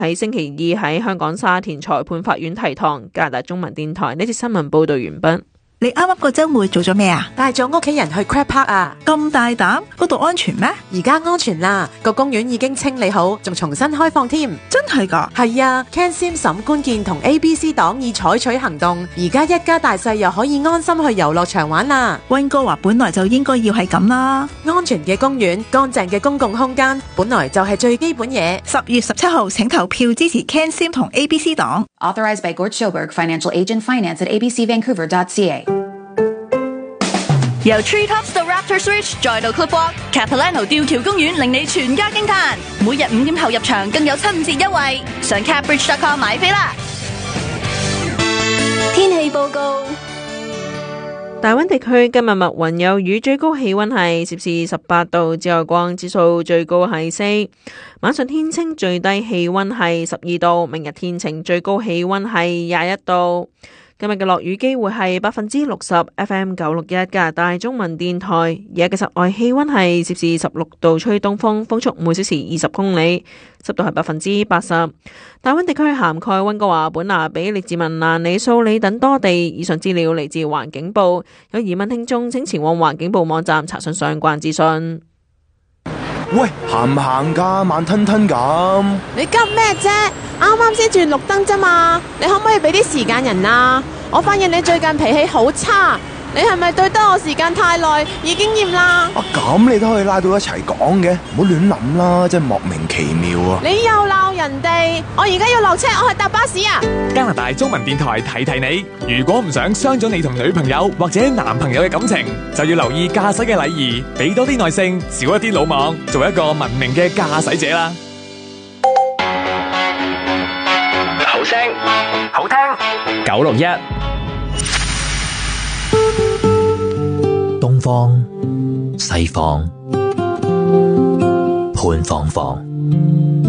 喺星期二喺香港沙田裁判法院提堂。加拿大中文電台呢節新聞報道完畢。 你啱啱個週末做咗咩啊？ 帶咗屋企人去 Crab Park 啊！ 咁大膽，嗰度安全咩？ 而家安全啦，個公園已經清理好，仲重新開放添。 真係㗎？ 係啊 ，Ken Sim 沈官健同 ABC 黨已採取行動，而家一家大細又可以安心去遊樂場玩啦。 溫哥華本來就應該要係咁啦， 安全嘅公園、乾淨嘅公共空間，本來就係最基本嘢。 10月17號請投票支持 Ken Sim 同 ABC 黨。 Authorized by Gord Schilberg, Financial Agent, Finance at abcvancouver.ca。 由 Treetops 到 Raptors Ridge，再到 Clipwalk，Capilano 吊橋公園令你全家驚嘆。每日5點後入場更有7五折優惠，上 Capbridge.com 買飛啦。天氣報告： 大溫地區今日密雲有雨，最高氣溫係攝氏18度，紫外光指數最高係4。晚上天清，最低氣溫係12度。明日天晴，最高氣溫係21度。今日嘅落雨機會係60%。FM 961加拿大中文電台，而家嘅室外氣溫係攝氏16度，吹東風，風速每小時20公里，濕度係80%。大溫地區涵蓋溫哥華、本拿比、列治文、蘭里、素里等多地。以上資料嚟自環境部，有疑問聽眾請前往環境部網站查詢相關資訊。 喂，行唔行㗎？慢吞吞咁。 你急咩啫？啱啱先轉綠燈啫嘛，你可唔可以俾啲時間人啊？我發現你最近脾氣好差，你係咪對得我時間太耐，已經厭啦？ 咁你都可以拉到一齊講嘅，唔好亂諗啦，真係莫名其妙啊！ 你又鬧人哋，我而家要落車，我去搭巴士啊！ 加拿大中文電台提提你，如果唔想傷咗你同女朋友或者男朋友嘅感情，就要留意駕駛嘅禮儀，俾多啲耐性，少一啲魯莽，做一個文明嘅駕駛者啦。 好聲好聽961 東方西方潘芳芳。